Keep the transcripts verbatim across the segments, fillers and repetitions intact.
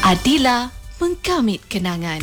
Adila mengkamit kenangan.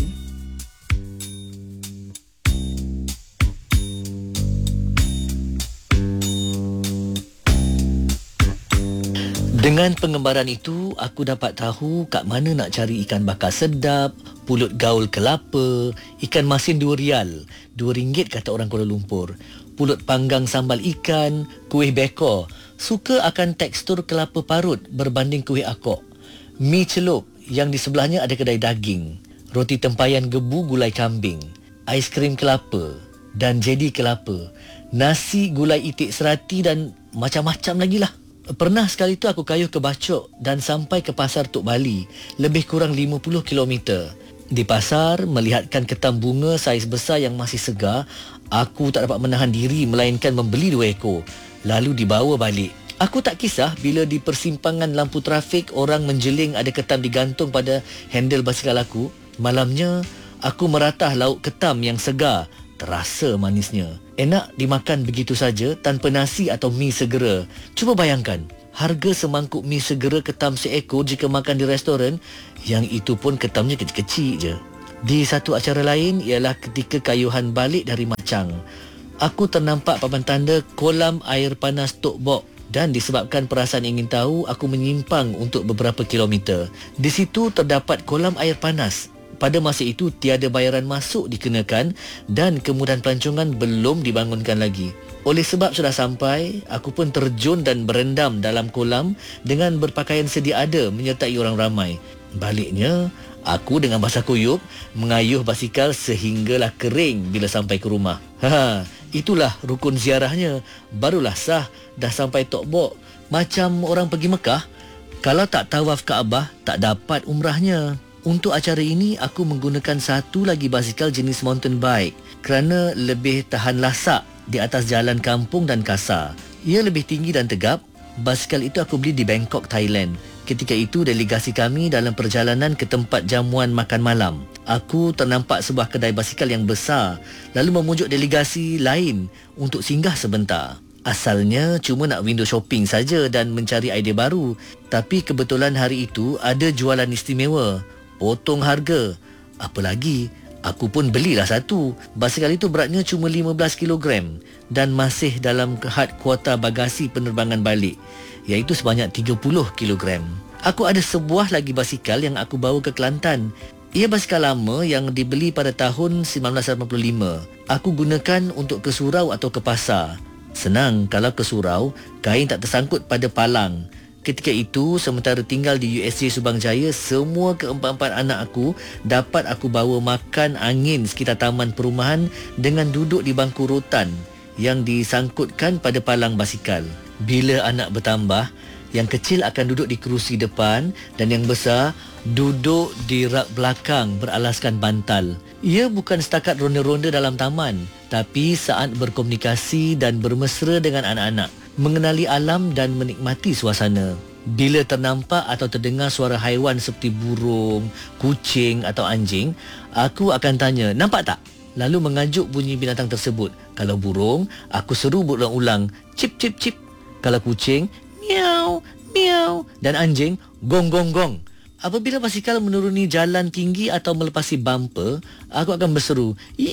Dengan pengembaraan itu, aku dapat tahu kat mana nak cari ikan bakar sedap, pulut gaul kelapa, ikan masin dua rial, dua ringgit kata orang Kuala Lumpur, pulut panggang sambal ikan, kuih bekor, suka akan tekstur kelapa parut berbanding kuih akok, mi celup yang di sebelahnya ada kedai daging, roti tempayan gebu gulai kambing, ais krim kelapa dan jedi kelapa, nasi gulai itik serati dan macam-macam lagi lah. Pernah sekali tu aku kayuh ke Bacok dan sampai ke Pasar Tok Bali, lebih kurang lima puluh kilometer. Di pasar, melihatkan ketam bunga saiz besar yang masih segar, aku tak dapat menahan diri melainkan membeli dua ekor, lalu dibawa balik. Aku tak kisah bila di persimpangan lampu trafik orang menjeling ada ketam digantung pada handle basikal aku. Malamnya, aku meratah lauk ketam yang segar, terasa manisnya. Enak dimakan begitu saja tanpa nasi atau mi segera. Cuba bayangkan, harga semangkuk mi segera ketam seekor jika makan di restoran, yang itu pun ketamnya kecil-kecil je. Di satu acara lain ialah ketika kayuhan balik dari Macang. Aku ternampak papan tanda kolam air panas Tok Bok. Dan disebabkan perasaan ingin tahu, aku menyimpang untuk beberapa kilometer. Di situ terdapat kolam air panas. Pada masa itu, tiada bayaran masuk dikenakan dan kemudahan pelancongan belum dibangunkan lagi. Oleh sebab sudah sampai, aku pun terjun dan berendam dalam kolam dengan berpakaian sedia ada menyertai orang ramai. Baliknya, aku dengan basah kuyup mengayuh basikal sehinggalah kering bila sampai ke rumah. Ha, itulah rukun ziarahnya. Barulah sah dah sampai Tok Bok. Macam orang pergi Mekah, kalau tak tawaf Kaabah, tak dapat umrahnya. Untuk acara ini, aku menggunakan satu lagi basikal jenis mountain bike kerana lebih tahan lasak di atas jalan kampung dan kasar. Ia lebih tinggi dan tegap. Basikal itu aku beli di Bangkok, Thailand. Ketika itu, delegasi kami dalam perjalanan ke tempat jamuan makan malam. Aku ternampak sebuah kedai basikal yang besar, lalu memujuk delegasi lain untuk singgah sebentar. Asalnya cuma nak window shopping saja dan mencari idea baru. Tapi kebetulan hari itu ada jualan istimewa, potong harga. Apa lagi, aku pun belilah satu. Basikal itu beratnya cuma lima belas kilogram dan masih dalam had kuota bagasi penerbangan balik, iaitu sebanyak tiga puluh kilogram. Aku ada sebuah lagi basikal yang aku bawa ke Kelantan. Ia basikal lama yang dibeli pada tahun sembilan belas lapan puluh lima. Aku gunakan untuk ke surau atau ke pasar. Senang kalau ke surau, kain tak tersangkut pada palang. Ketika itu, sementara tinggal di U S J Subang Jaya, semua keempat-empat anak aku dapat aku bawa makan angin sekitar taman perumahan dengan duduk di bangku rotan yang disangkutkan pada palang basikal. Bila anak bertambah, yang kecil akan duduk di kerusi depan dan yang besar duduk di rak belakang beralaskan bantal. Ia bukan setakat ronda-ronda dalam taman, tapi saat berkomunikasi dan bermesra dengan anak-anak, mengenali alam dan menikmati suasana. Bila ternampak atau terdengar suara haiwan seperti burung, kucing atau anjing, aku akan tanya, nampak tak? Lalu mengajuk bunyi binatang tersebut. Kalau burung, aku seru berulang-ulang, cip cip cip. Kalau kucing, miau miau. Dan anjing, gong gong gong. Apabila basikal menuruni jalan tinggi atau melepasi bumper, aku akan berseru,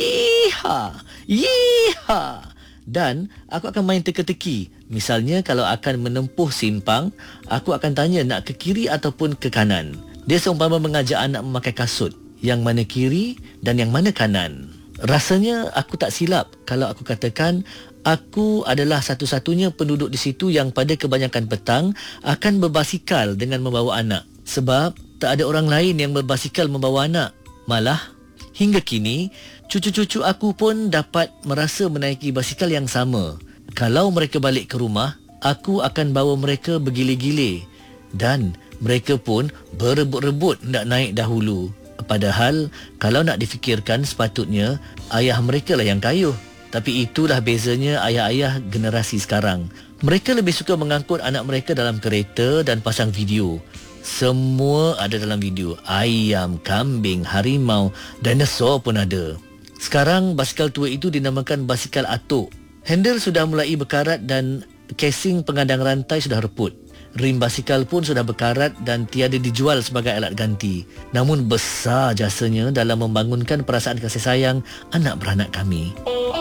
yeeha, yeeha. Dan aku akan main teka-teki. Misalnya kalau akan menempuh simpang, aku akan tanya nak ke kiri ataupun ke kanan. Dia seumpama mengajak anak memakai kasut, yang mana kiri dan yang mana kanan. Rasanya aku tak silap kalau aku katakan aku adalah satu-satunya penduduk di situ yang pada kebanyakan petang akan berbasikal dengan membawa anak. Sebab tak ada orang lain yang berbasikal membawa anak. Malah, hingga kini, cucu-cucu aku pun dapat merasa menaiki basikal yang sama. Kalau mereka balik ke rumah, aku akan bawa mereka bergile-gile. Dan mereka pun berebut-rebut nak naik dahulu. Padahal, kalau nak difikirkan sepatutnya, ayah mereka lah yang kayuh. Tapi itulah bezanya ayah-ayah generasi sekarang. Mereka lebih suka mengangkut anak mereka dalam kereta dan pasang video. Semua ada dalam video. Ayam, kambing, harimau, dinosaur pun ada. Sekarang basikal tua itu dinamakan basikal atuk. Handle sudah mulai berkarat dan casing pengandang rantai sudah reput. Rim basikal pun sudah berkarat dan tiada dijual sebagai alat ganti. Namun besar jasanya dalam membangunkan perasaan kasih sayang anak beranak kami.